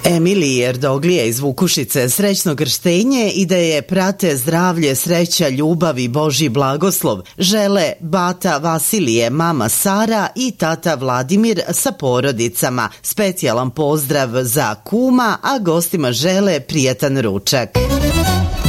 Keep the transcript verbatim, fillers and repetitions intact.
Emiliji Erdoglije iz Vukušice srećno krštenje i da je prate zdravlje, sreća, ljubav i Božji blagoslov žele bata Vasilije, mama Sara i tata Vladimir sa porodicama. Specijalan pozdrav za kuma, a gostima žele prijatan ručak.